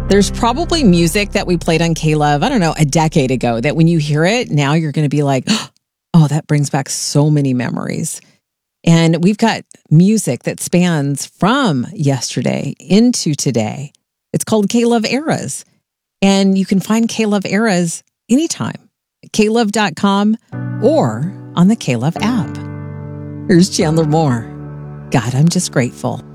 There's probably music that we played on K-Love, I don't know, a decade ago, that when you hear it, now you're going to be like, oh, that brings back so many memories. And we've got music that spans from yesterday into today. It's called K-Love Eras. And you can find K-Love Eras anytime at klove.com or on the K-Love app. Here's Chandler Moore. God, I'm just grateful.